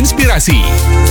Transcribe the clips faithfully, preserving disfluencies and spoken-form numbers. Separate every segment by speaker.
Speaker 1: inspirasi.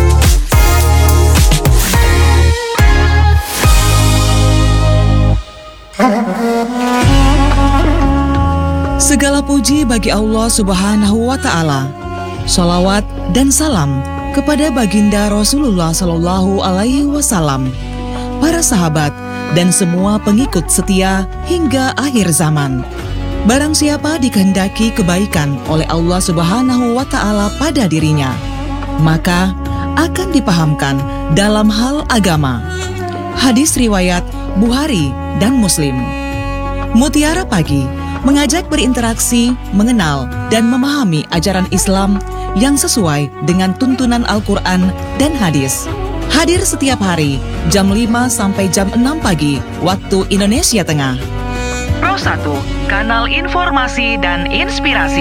Speaker 2: Segala puji bagi Allah Subhanahu wa Ta'ala. Sholawat dan salam kepada baginda Rasulullah Sallallahu Alaihi Wasallam, para sahabat dan semua pengikut setia hingga akhir zaman. Barang siapa dikehendaki kebaikan oleh Allah Subhanahu wa Ta'ala pada dirinya, maka akan dipahamkan dalam hal agama. Hadis riwayat Bukhari dan Muslim. Mutiara Pagi mengajak berinteraksi, mengenal, dan memahami ajaran Islam yang sesuai dengan tuntunan Al-Quran dan hadis. Hadir setiap hari, jam lima sampai jam enam pagi, waktu Indonesia Tengah. Pro satu, kanal informasi dan inspirasi.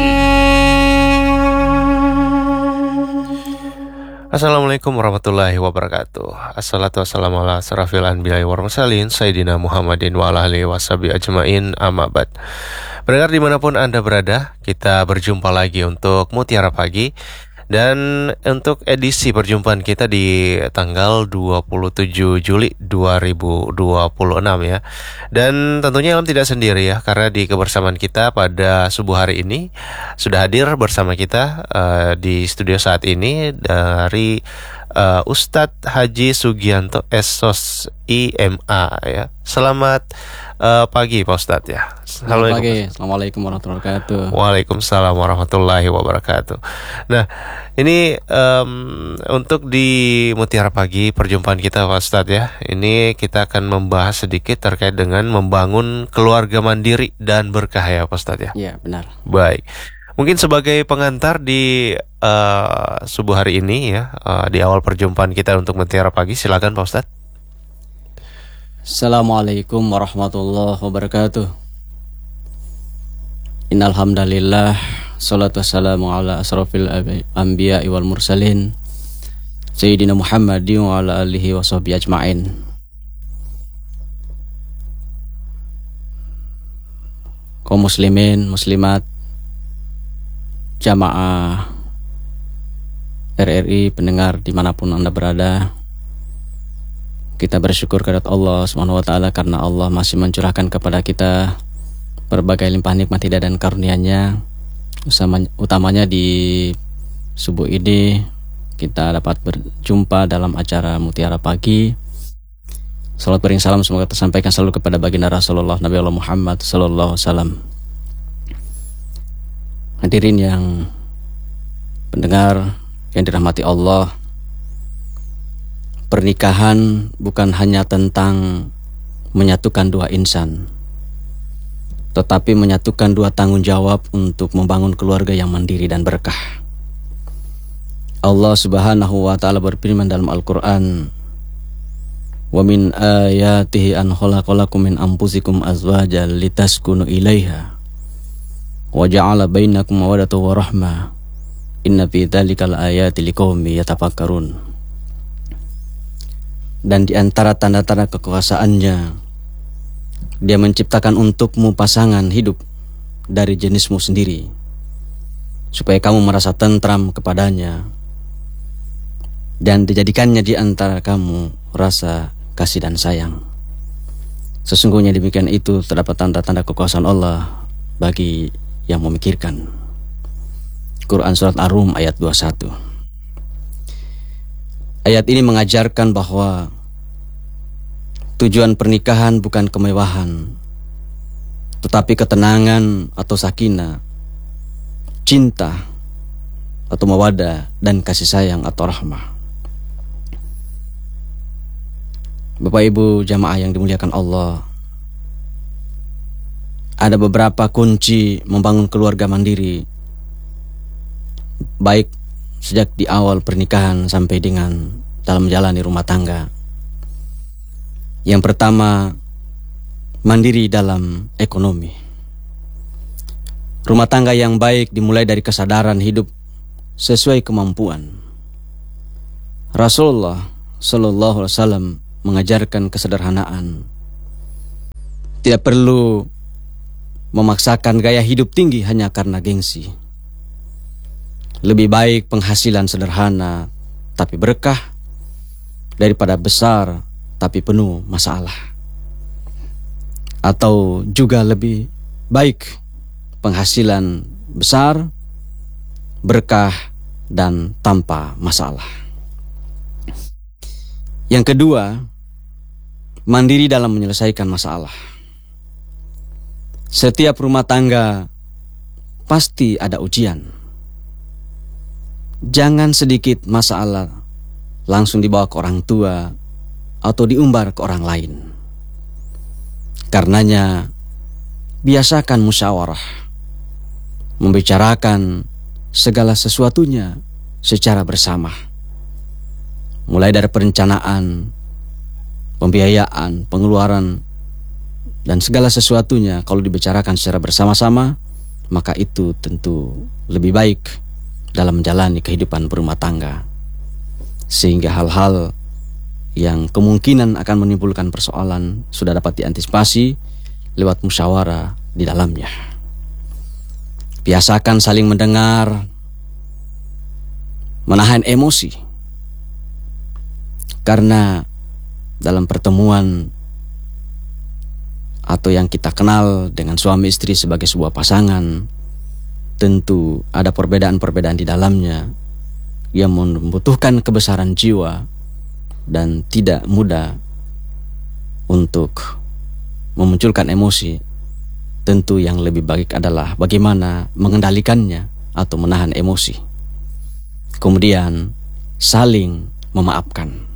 Speaker 3: Assalamualaikum warahmatullahi wabarakatuh. Assalatu wassalamu ala asrafil anbiya'i wal mursalin Sayyidina Muhammadin wa ala alihi washabihi ajma'in, amma ba'd. Pendengar dimanapun Anda berada, kita berjumpa lagi untuk Mutiara Pagi. Dan untuk edisi perjumpaan kita di tanggal dua puluh tujuh Juli dua ribu dua puluh enam ya. Dan tentunya Ilham tidak sendiri ya, karena di kebersamaan kita pada subuh hari ini sudah hadir bersama kita uh, di studio saat ini dari uh, Ustadz Haji Sugianto S O S I M A ya. Selamat uh, pagi Pak Ustadz ya.
Speaker 4: Selamat pagi. Assalamualaikum warahmatullahi wabarakatuh.
Speaker 3: Waalaikumsalam warahmatullahi wabarakatuh. Nah, ini um, untuk di Mutiara Pagi perjumpaan kita Pak Ustadz ya. Ini kita akan membahas sedikit terkait dengan membangun keluarga mandiri dan berkah ya Pak Ustadz ya.
Speaker 4: Iya, benar.
Speaker 3: Baik. Mungkin sebagai pengantar di uh, subuh hari ini ya, uh, di awal perjumpaan kita untuk Mutiara Pagi, silakan Pak Ustadz.
Speaker 4: Assalamualaikum warahmatullahi wabarakatuh. Innal hamdalillah, salatu wassalamu ala asrafil anbiya'i wal mursalin Sayyidina Muhammadin wa ala alihi washabihi ajma'in. Kaum muslimin, muslimat, jamaah R R I, pendengar dimanapun Anda berada, kita bersyukur kepada Allah subhanahu wa taala karena Allah masih mencurahkan kepada kita berbagai limpah nikmat hidayah dan karunia-Nya. Utamanya di subuh ini kita dapat berjumpa dalam acara Mutiara Pagi. Salat bering salam semoga tersampaikan selalu kepada baginda Rasulullah Nabi Allah Muhammad sallallahu alaihi wasallam. Hadirin yang pendengar yang dirahmati Allah, pernikahan bukan hanya tentang menyatukan dua insan, tetapi menyatukan dua tanggung jawab untuk membangun keluarga yang mandiri dan berkah. Allah Subhanahu wa taala berfirman dalam Al-Qur'an, "Wa min ayatihi an khalaqalakum min anfusikum azwajan litaskunu ilaiha wa ja'ala bainakum mawaddatan wa rahmah. Inna fi dzalikal ayati liqaumin yatafakkarun." Dan di antara tanda-tanda kekuasaannya, Dia menciptakan untukmu pasangan hidup dari jenismu sendiri, supaya kamu merasa tentram kepadanya, dan dijadikannya di antara kamu rasa kasih dan sayang. Sesungguhnya demikian itu terdapat tanda-tanda kekuasaan Allah bagi yang memikirkan. Quran Surat Ar-Rum ayat dua puluh satu. Ayat ini mengajarkan bahwa tujuan pernikahan bukan kemewahan, tetapi ketenangan atau sakinah, cinta atau mawaddah, dan kasih sayang atau rahmah. Bapak Ibu jamaah yang dimuliakan Allah, ada beberapa kunci membangun keluarga mandiri, baik sejak di awal pernikahan sampai dengan dalam menjalani rumah tangga. Yang pertama, mandiri dalam ekonomi. Rumah tangga yang baik dimulai dari kesadaran hidup sesuai kemampuan. Rasulullah Sallallahu Alaihi Wasallam mengajarkan kesederhanaan. Tidak perlu memaksakan gaya hidup tinggi hanya karena gengsi. Lebih baik penghasilan sederhana tapi berkah daripada besar tapi penuh masalah. Atau juga lebih baik penghasilan besar, berkah, dan tanpa masalah. Yang kedua, mandiri dalam menyelesaikan masalah. Setiap rumah tangga pasti ada ujian. Jangan sedikit masalah langsung dibawa ke orang tua atau diumbar ke orang lain. Karenanya, biasakan musyawarah, membicarakan segala sesuatunya secara bersama. Mulai dari perencanaan, pembiayaan, pengeluaran, dan segala sesuatunya kalau dibicarakan secara bersama-sama, maka itu tentu lebih baik dalam menjalani kehidupan berumah tangga. Sehingga hal-hal yang kemungkinan akan menimbulkan persoalan sudah dapat diantisipasi lewat musyawarah di dalamnya. Biasakan saling mendengar, menahan emosi. Karena dalam pertemuan atau yang kita kenal dengan suami istri sebagai sebuah pasangan, tentu ada perbedaan-perbedaan di dalamnya yang membutuhkan kebesaran jiwa dan tidak mudah untuk memunculkan emosi. Tentu yang lebih baik adalah bagaimana mengendalikannya atau menahan emosi. Kemudian saling memaafkan.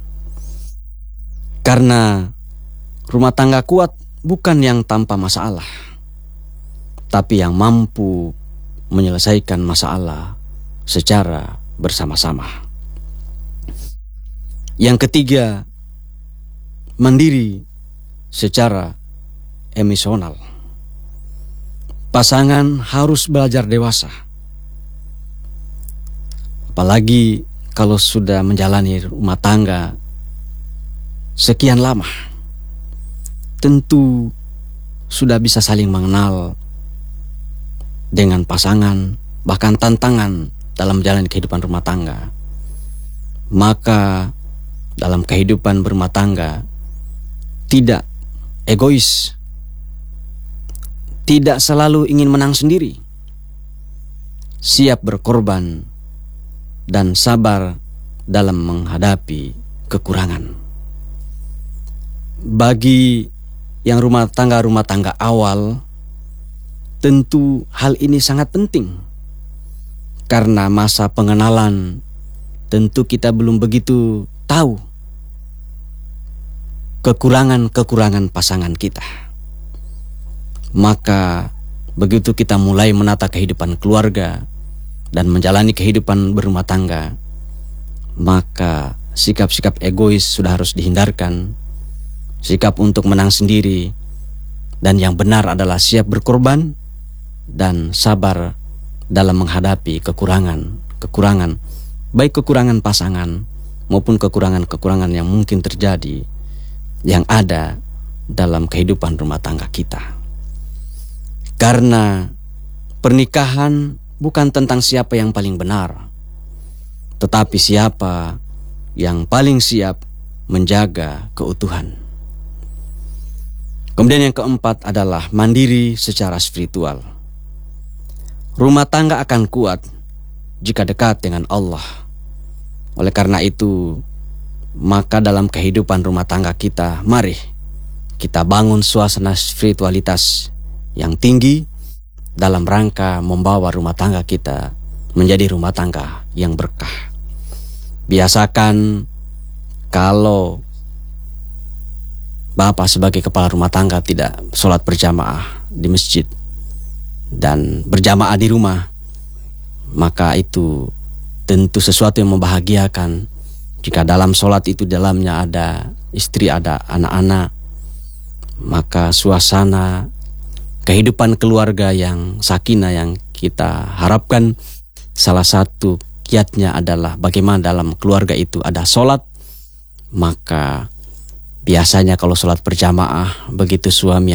Speaker 4: Karena rumah tangga kuat bukan yang tanpa masalah, tapi yang mampu menyelesaikan masalah secara bersama-sama. Yang ketiga, mandiri secara emosional. Pasangan harus belajar dewasa. Apalagi kalau sudah menjalani rumah tangga sekian lama, tentu sudah bisa saling mengenal dengan pasangan, bahkan tantangan dalam menjalani kehidupan rumah tangga. Maka dalam kehidupan berumah tangga tidak egois, tidak selalu ingin menang sendiri, siap berkorban dan sabar dalam menghadapi kekurangan. Bagi yang rumah tangga-rumah tangga awal, tentu hal ini sangat penting. Karena masa pengenalan, tentu kita belum begitu tahu kekurangan-kekurangan pasangan kita. Maka begitu kita mulai menata kehidupan keluarga dan menjalani kehidupan berumah tangga, maka sikap-sikap egois sudah harus dihindarkan. Sikap untuk menang sendiri dan yang benar adalah siap berkorban dan sabar dalam menghadapi kekurangan-kekurangan, baik kekurangan pasangan maupun kekurangan-kekurangan yang mungkin terjadi yang ada dalam kehidupan rumah tangga kita. Karena pernikahan bukan tentang siapa yang paling benar, tetapi siapa yang paling siap menjaga keutuhan. Kemudian yang keempat adalah mandiri secara spiritual. Rumah tangga akan kuat jika dekat dengan Allah. Oleh karena itu, maka dalam kehidupan rumah tangga kita, mari kita bangun suasana spiritualitas yang tinggi dalam rangka membawa rumah tangga kita menjadi rumah tangga yang berkah. Biasakan kalau Bapak sebagai kepala rumah tangga tidak sholat berjamaah di masjid dan berjamaah di rumah, maka itu tentu sesuatu yang membahagiakan. Jika dalam sholat itu dalamnya ada istri, ada anak-anak, maka suasana kehidupan keluarga yang sakinah yang kita harapkan, salah satu kiatnya adalah bagaimana dalam keluarga itu ada sholat. Maka biasanya kalau sholat berjamaah, begitu suami